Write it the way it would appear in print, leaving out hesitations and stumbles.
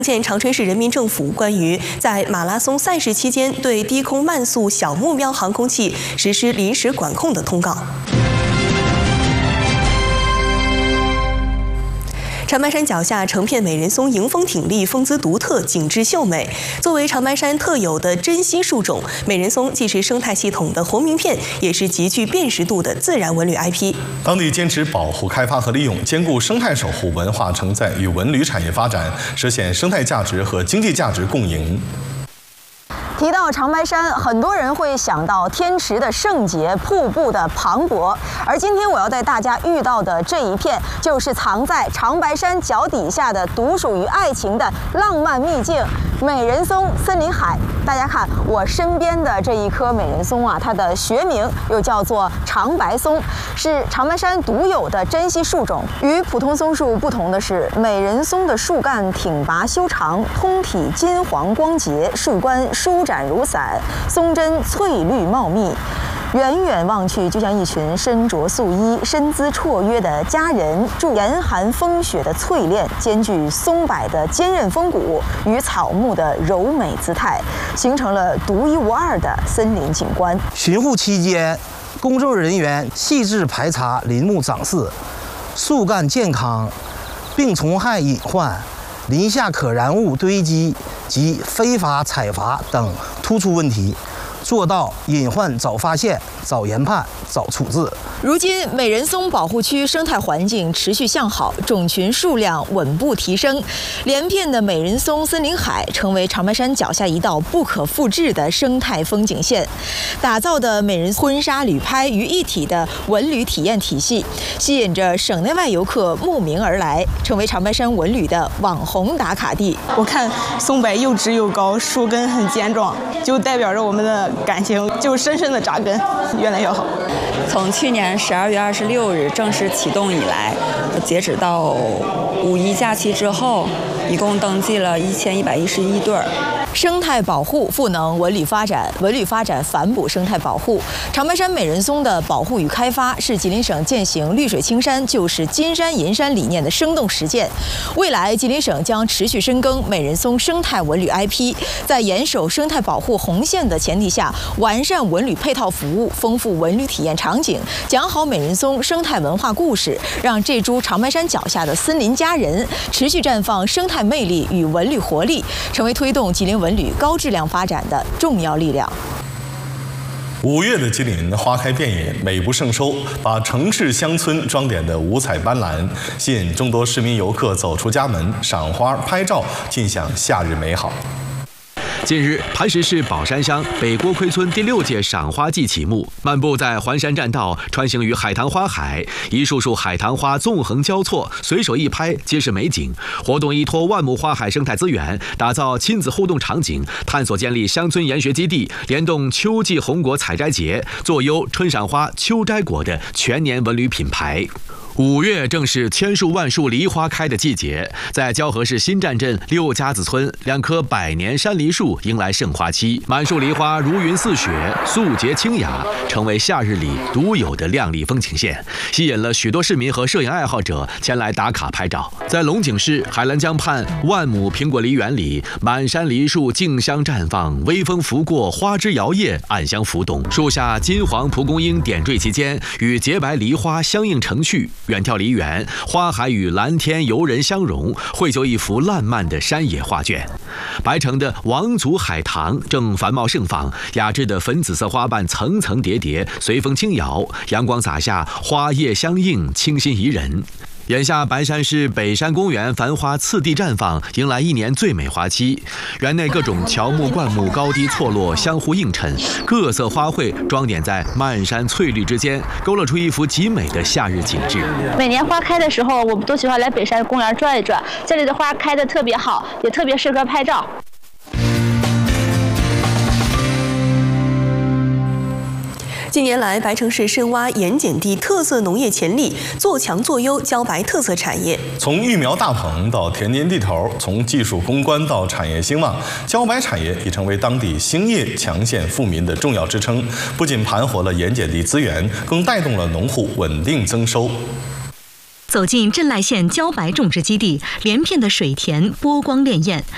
见长春市人民政府关于在马拉松赛事期间对低空慢速小目标航空器实施临时管控的通告。长白山脚下成片美人松迎风挺立，风姿独特，景致秀美。作为长白山特有的珍稀树种，美人松既是生态系统的红名片，也是极具辨识度的自然文旅 IP。当地坚持保护、开发和利用，兼顾生态守护、文化承载与文旅产业发展，实现生态价值和经济价值共赢。 提到长白山，很多人会想到天池的圣洁、瀑布的磅礴，而今天我要带大家遇到的这一片，就是藏在长白山脚底下的独属于爱情的浪漫秘境——美人松森林海。大家看我身边的这一棵美人松啊，它的学名又叫做长白松，是长白山独有的珍稀树种。与普通松树不同的是，美人松的树干挺拔修长，通体金黄光洁，树冠舒展如伞，松针翠绿茂密。远远望去，就像一群身着素衣、身姿绰约的佳人，助严寒风雪的淬炼，兼具松柏的坚韧风骨与草木的柔美姿态，形成了独一无二的森林景观。 巡护期间，工作人员细致排查林木长势、树干健康、病虫害隐患、林下可燃物堆积及非法采伐等突出问题，做到隐患早发现、早研判、早处置。 如今，美人松保护区生态环境持续向好，种群数量稳步提升，连片的美人松森林海成为长白山脚下一道不可复制的生态风景线。打造的美人婚纱旅拍于一体的文旅体验体系，吸引着省内外游客慕名而来，成为长白山文旅的网红打卡地。 我看松柏又直又高，树根很坚壮，就代表着我们的感情就深深的扎根，越来越好。 从去年12月26日正式启动以来，截止到五一假期之后，一共登记了1111对儿。 生态保护赋能文旅发展，文旅发展反哺生态保护。长白山美人松的保护与开发是吉林省践行绿水青山就是金山银山理念的生动实践。未来，吉林省将持续深耕美人松生态文旅 IP， 在严守生态保护红线的前提下，完善文旅配套服务，丰富文旅体验场景，讲好美人松生态文化故事，让这株长白山脚下的森林佳人持续绽放生态魅力与文旅活力，成为推动吉林文旅高质量发展的重要力量。 5月的吉林花开遍野，美不胜收，把城市乡村装点得五彩斑斓，吸引众多市民游客走出家门，赏花、拍照，尽享夏日美好。 近日，磐石市宝山乡北郭盔村第6届赏花季启幕。漫步在环山栈道，穿行于海棠花海，一束束海棠花纵横交错，随手一拍皆是美景。活动依托万亩花海生态资源，打造亲子互动场景，探索建立乡村研学基地，联动秋季红果采摘节，做优春赏花、秋摘果的全年文旅品牌。5月正是千树万树梨花开的季节，在蛟河市新站镇六家子村，2棵百年山梨树迎来盛花期，满树梨花如云似雪，素洁清雅，成为夏日里独有的亮丽风景线，吸引了许多市民和摄影爱好者前来打卡拍照。在龙井市海兰江畔万亩苹果梨园里，满山梨树竞相绽放，微风拂过，花枝摇曳，暗香浮动。树下金黄蒲公英点缀其间，与洁白梨花相映成趣。远眺梨园，花海与蓝天游人相融，绘就一幅烂漫的山野画卷。白城的王族海棠正繁茂盛放，雅致的粉紫色花瓣层层叠叠，随风轻摇，阳光洒下，花叶相映，清新宜人。眼下，白山市北山公园繁花次第绽放，迎来一年最美花期。园内各种乔木、灌木高低错落，相互映衬，各色花卉装点在漫山翠绿之间，勾勒出一幅极美的夏日景致。 每年花开的时候，我们都喜欢来北山公园转一转，这里的花开得特别好，也特别适合拍照。 近年来，白城市深挖盐碱地特色农业潜力，做强做优茭白特色产业。从育苗大棚到田间地头，从技术攻关到产业兴旺，茭白产业已成为当地兴业强县富民的重要支撑。不仅盘活了盐碱地资源，更带动了农户稳定增收。 走进镇濑县茭白种植基地，连片的水田波光潋滟，